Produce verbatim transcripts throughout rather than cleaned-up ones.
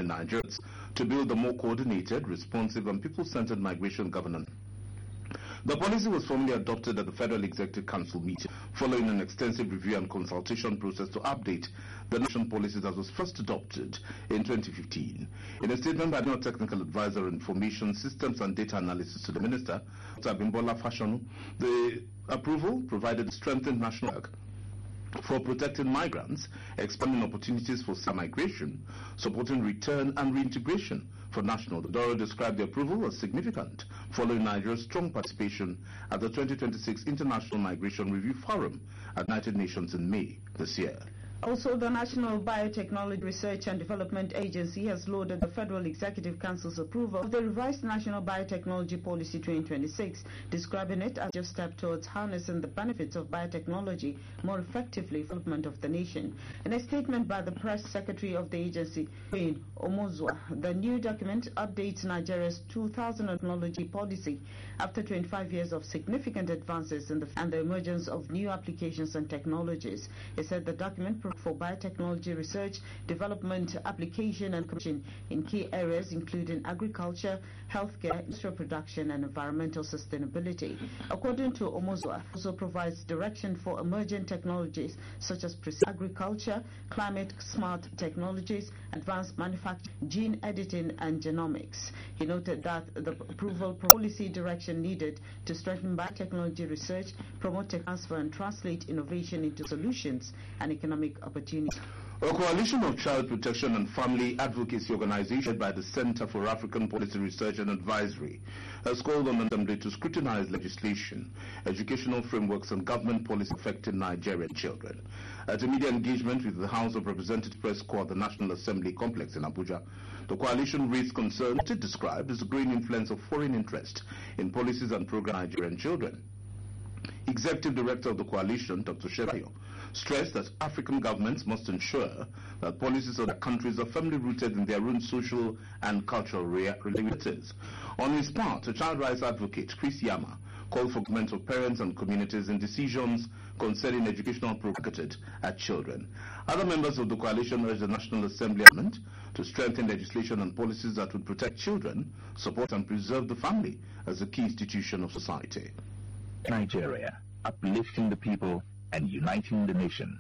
empowering Nigerians to build a more coordinated, responsive and people-centered migration governance. The policy was formally adopted at the Federal Executive Council meeting following an extensive review and consultation process to update the national policy that was first adopted in twenty fifteen. In a statement by the Technical Advisor on Information Systems and Data Analysis to the Minister, Doctor Abimbola Fashanu, the approval provided strengthened national work for protecting migrants, expanding opportunities for migration, supporting return and reintegration for national. Doro described the approval as significant following Nigeria's strong participation at the twenty twenty-six International Migration Review Forum at United Nations in May this year. Also, the National Biotechnology Research and Development Agency has lauded the Federal Executive Council's approval of the revised National Biotechnology Policy twenty twenty-six, describing it as a step towards harnessing the benefits of biotechnology more effectively for the development of the nation. In a statement by the Press Secretary of the agency, Wayne Omozua, the new document updates Nigeria's two thousand technology policy after twenty-five years of significant advances in the, and the emergence of new applications and technologies. He said the document for biotechnology research, development, application and commission in key areas including agriculture, healthcare, industrial production and environmental sustainability. According to Omozua, also provides direction for emerging technologies such as precision agriculture, climate smart technologies, advanced manufacturing, gene editing and genomics. He noted that the approval policy direction needed to strengthen biotechnology research, promote tech transfer and translate innovation into solutions and economic opportunity. A coalition of child protection and family advocacy organizations led by the Center for African Policy Research and Advisory has called on the Assembly to scrutinize legislation, educational frameworks and government policy affecting Nigerian children. At a media engagement with the House of Representatives Press Corps at the National Assembly complex in Abuja, the coalition raised concerns it described as the growing influence of foreign interest in policies and programs for Nigerian children. Executive Director of the coalition, Doctor Shebayo, stressed that African governments must ensure that policies of their countries are firmly rooted in their own social and cultural realities. On his part, a child rights advocate, Chris Yama, called for government of parents and communities in decisions concerning educational programs at children. Other members of the coalition urged the National Assembly to strengthen legislation and policies that would protect children, support and preserve the family as a key institution of society. Nigeria, uplifting the people and uniting the nation.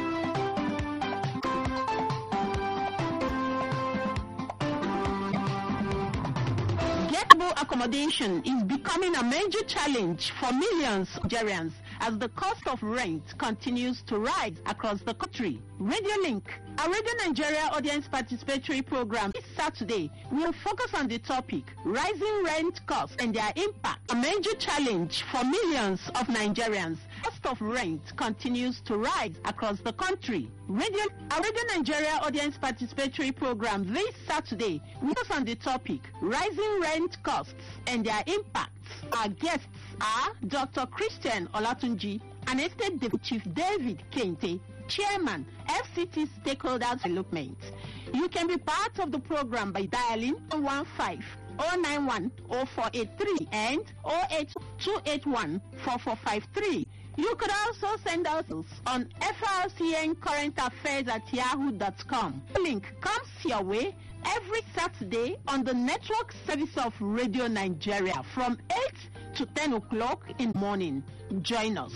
Getable accommodation is becoming a major challenge for millions of Nigerians as the cost of rent continues to rise across the country. Radio Link, a Radio Nigeria audience participatory program this Saturday, will focus on the topic, rising rent costs and their impact, a major challenge for millions of Nigerians. Cost of rent continues to rise across the country. Radio, a Radio Nigeria audience participatory program this Saturday will focus on the topic, rising rent costs and their impact. Our guests are Doctor Christian Olatunji and Estate Deputy Chief David Kente, Chairman, F C T Stakeholders Development. You can be part of the program by dialing zero one five, zero nine one, zero four eight three and zero eight two eight one, four four five three. You could also send us on F R C N Current Affairs at yahoo dot com. The link comes your way every Saturday on the network service of Radio Nigeria from eight to ten o'clock in the morning. Join us.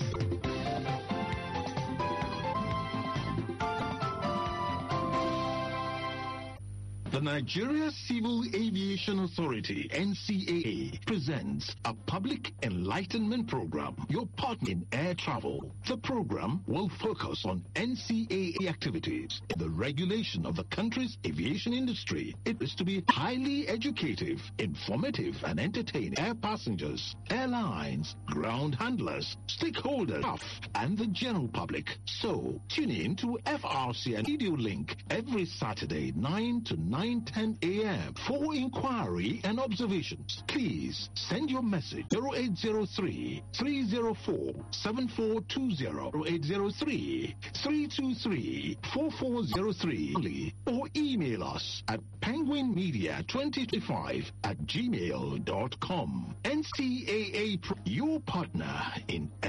The Nigeria Civil Aviation Authority, N C A A, presents a public enlightenment program, your partner in air travel. The program will focus on N C A A activities in the regulation of the country's aviation industry. It is to be highly educative, informative, and entertaining air passengers, airlines, ground handlers, stakeholders, staff, and the general public. So, tune in to F R C N Video Link every Saturday, nine to nine ten a m For inquiry and observations, please send your message zero eight zero three, three zero four, seven four two zero, zero eight zero three, three two three, four four zero three, or email us at penguin media twenty twenty-five at gmail dot com. N C A A, your partner in